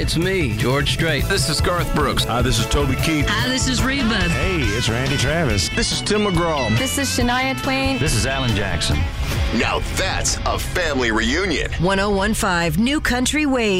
it's me, George Strait. This is Garth Brooks. Hi, this is Toby Keith. Hi, this is Reba. Hey, it's Randy Travis. This is Tim McGraw. This is Shania Twain. This is Alan Jackson. Now that's a family reunion. 1015 New Country Wave.